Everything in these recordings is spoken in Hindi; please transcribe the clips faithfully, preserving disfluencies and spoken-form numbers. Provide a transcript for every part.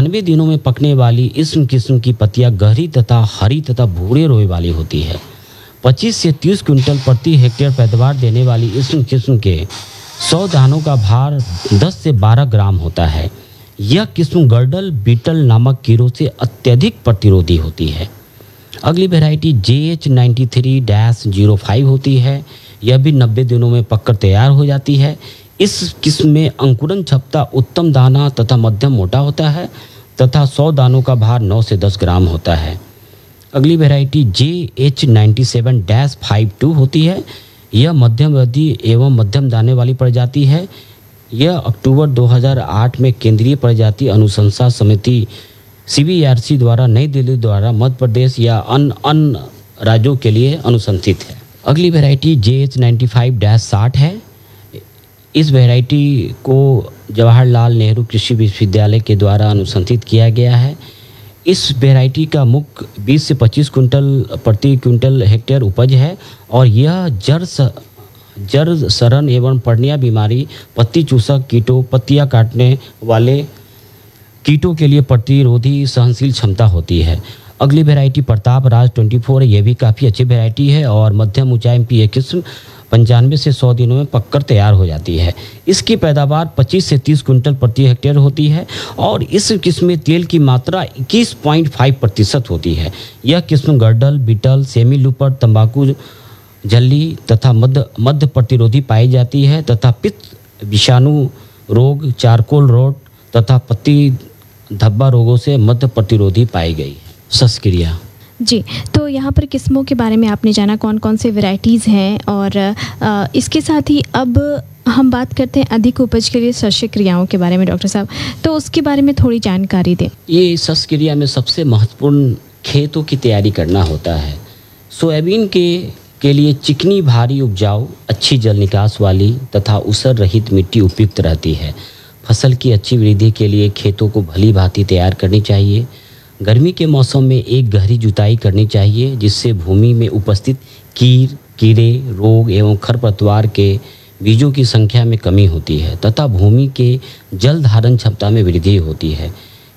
पंचानवे दिनों में पकने वाली इस किस्म की पत्तियां गहरी तथा हरी तथा भूरे रोए वाली होती है। पच्चीस से तीस क्विंटल प्रति हेक्टेयर पैदावार देने वाली इस किस्म के सौ दानों का भार दस से बारह ग्राम होता है। यह किस्म गर्डल बीटल नामक कीड़ों से अत्यधिक प्रतिरोधी होती है। अगली वैरायटी जे H ninety three dash zero five होती है। यह भी नब्बे दिनों में पककर तैयार हो जाती है। इस किस्म में अंकुरन क्षमता उत्तम दाना तथा मध्यम मोटा होता है तथा सौ दानों का भार नौ से दस ग्राम होता है। अगली variety J H ninety seven dash five to होती है। यह मध्यम अवधि एवं मध्यम दाने वाली प्रजाति है। यह अक्टूबर दो हज़ार आठ में केंद्रीय प्रजाति अनुशंसा समिति सी बी आर सी द्वारा नई दिल्ली द्वारा मध्य प्रदेश या अन्य अन्य राज्यों के लिए अनुशंसित है। अगली वैरायटी जे एच नाइन्टी फाइव डैश साठ है। इस वैरायटी को जवाहरलाल नेहरू कृषि विश्वविद्यालय के द्वारा अनुशंसित किया गया है। इस वैरायटी का मुख्य बीस से पच्चीस कुंटल प्रति क्विंटल हेक्टेयर उपज है और यह जड़ स जड़ सड़न एवं पर्णिया बीमारी, पत्ती चूसक कीटों, पत्तियां काटने वाले कीटों के लिए प्रतिरोधी सहनशील क्षमता होती है। अगली वैरायटी प्रताप राज चौबीस है। यह भी काफ़ी अच्छी वैरायटी है और मध्यम ऊंचाई की यह किस्म पंचानवे से सौ दिनों में पककर तैयार हो जाती है। इसकी पैदावार पच्चीस से तीस कुंटल प्रति हेक्टेयर होती है और इस किस्म में तेल की मात्रा इक्कीस पॉइंट पाँच प्रतिशत होती है। यह किस्म गर्डल बीटल, सेमी लूपर, तंबाकू झल्ली तथा मध्य मध्य प्रतिरोधी पाई जाती है तथा पित्त विषाणु रोग, चारकोल रोग तथा पत्ती धब्बा रोगों से मध्य प्रतिरोधी पाई गई है। शस्यक्रिया जी, तो यहाँ पर किस्मों के बारे में आपने जाना कौन कौन से वैरायटीज़ हैं और आ, इसके साथ ही अब हम बात करते हैं अधिक उपज के लिए शस्यक्रियाओं के बारे में डॉक्टर साहब, तो उसके बारे में थोड़ी जानकारी दें। ये शस्यक्रिया में सबसे महत्वपूर्ण खेतों की तैयारी करना होता है। सोयाबीन के के लिए चिकनी, भारी, उपजाऊ, अच्छी जल निकास वाली तथा ऊसर रहित मिट्टी उपयुक्त रहती है। फसल की अच्छी वृद्धि के लिए खेतों को भली भांति तैयार करनी चाहिए। गर्मी के मौसम में एक गहरी जुताई करनी चाहिए जिससे भूमि में उपस्थित कीर, कीड़े, रोग एवं खरपतवार के बीजों की संख्या में कमी होती है तथा भूमि के जल धारण क्षमता में वृद्धि होती है।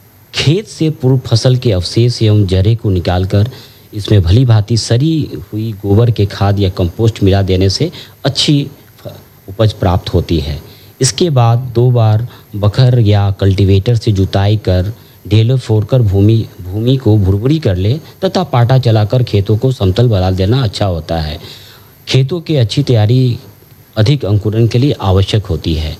खेत से पूर्व फसल के अवशेष एवं जरे को निकालकर इसमें भली भांति सड़ी हुई गोबर के खाद या कंपोस्ट मिला देने से अच्छी उपज प्राप्त होती है। इसके बाद दो बार बखर या कल्टीवेटर से जुताई कर ढेले फोड़कर भूमि भूमि को भुरभुरी कर ले तथा पाटा चलाकर खेतों को समतल बना देना अच्छा होता है। खेतों की अच्छी तैयारी अधिक अंकुरन के लिए आवश्यक होती है।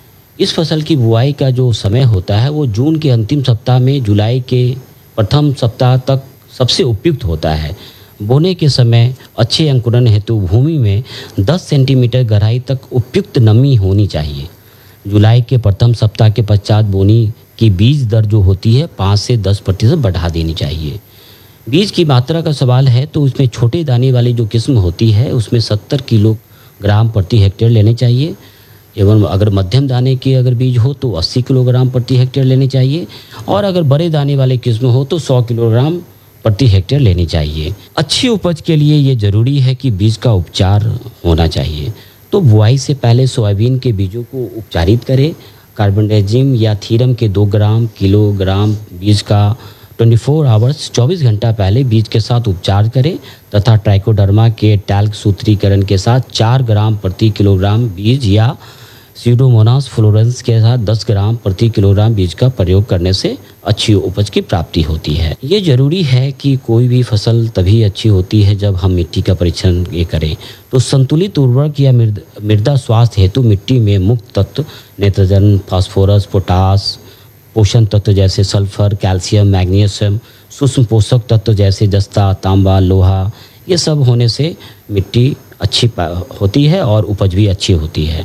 इस फसल की बुआई का जो समय होता है वो जून के अंतिम सप्ताह में जुलाई के प्रथम सप्ताह तक सबसे उपयुक्त होता है। बोने के समय अच्छे अंकुरन हेतु भूमि में दस सेंटीमीटर गहराई तक उपयुक्त नमी होनी चाहिए। जुलाई के प्रथम सप्ताह के पश्चात बोनी की बीज दर जो होती है पाँच से दस प्रतिशत बढ़ा देनी चाहिए। बीज की मात्रा का सवाल है तो उसमें छोटे दाने वाली जो किस्म होती है उसमें सत्तर किलोग्राम प्रति हेक्टेयर लेने चाहिए एवं अगर मध्यम दाने की अगर बीज हो तो अस्सी किलोग्राम प्रति हेक्टेयर लेने चाहिए और अगर बड़े दाने वाले किस्म हो तो सौ किलोग्राम प्रति हेक्टेयर लेनी चाहिए। अच्छी उपज के लिए ये जरूरी है कि बीज का उपचार होना चाहिए। तो बुआई से पहले सोयाबीन के बीजों को उपचारित करें। कार्बेंडाजिम या थीरम के दो ग्राम किलोग्राम बीज का चौबीस आवर्स चौबीस घंटा पहले बीज के साथ उपचार करें तथा ट्राइकोडर्मा के टैल्क सूत्रीकरण के साथ चार ग्राम प्रति किलोग्राम बीज या सीडोमोनास फ्लोरेंस के साथ दस ग्राम प्रति किलोग्राम बीज का प्रयोग करने से अच्छी उपज की प्राप्ति होती है। ये जरूरी है कि कोई भी फसल तभी अच्छी होती है जब हम मिट्टी का परीक्षण ये करें। तो संतुलित उर्वरक या मृदा स्वास्थ्य हेतु मिट्टी में मुख्य तत्व नाइट्रोजन, फास्फोरस, पोटास, पोषण तत्व जैसे सल्फर, कैल्शियम, मैग्नीशियम, सूक्ष्म पोषक तत्व जैसे जस्ता, तांबा, लोहा, ये सब होने से मिट्टी अच्छी होती है और उपज भी अच्छी होती है।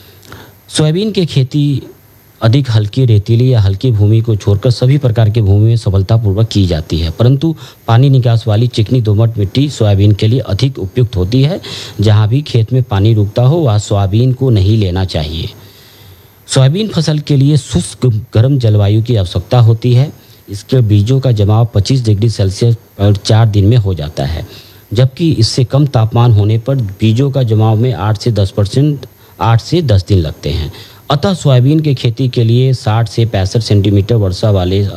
सोयाबीन की खेती अधिक हल्की, रेतीली या हल्की भूमि को छोड़कर सभी प्रकार की भूमि में सफलतापूर्वक की जाती है, परंतु पानी निकास वाली चिकनी दोमट मिट्टी सोयाबीन के लिए अधिक उपयुक्त होती है। जहाँ भी खेत में पानी रुकता हो वहाँ सोयाबीन को नहीं लेना चाहिए। सोयाबीन फसल के लिए शुष्क गर्म जलवायु की आवश्यकता होती है। इसके बीजों का जमाव पच्चीस डिग्री सेल्सियस पर चार दिन में हो जाता है, जबकि इससे कम तापमान होने पर बीजों का जमाव में आठ से दस परसेंट आठ से दस दिन लगते हैं। अतः सोयाबीन की खेती के लिए साठ से पैंसठ सेंटीमीटर वर्षा वाले